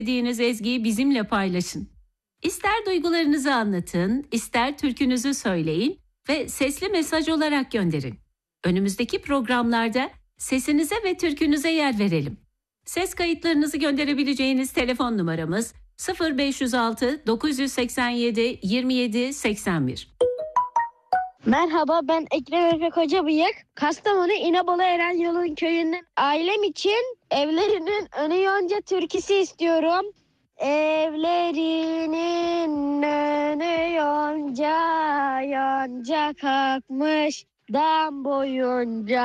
Dinlediğiniz ezgiyi bizimle paylaşın. İster duygularınızı anlatın, ister türkünüzü söyleyin ve sesli mesaj olarak gönderin. Önümüzdeki programlarda sesinize ve türkünüze yer verelim. Ses kayıtlarınızı gönderebileceğiniz telefon numaramız 0506 987 27 81. Merhaba, ben Ekrem Efe Kocabıyık. Kastamonu İnebolu Erenyurlu köyünden ailem için Evlerinin Önü Yonca türküsü istiyorum. Evlerinin önü yonca, yonca kalkmış dam boyunca.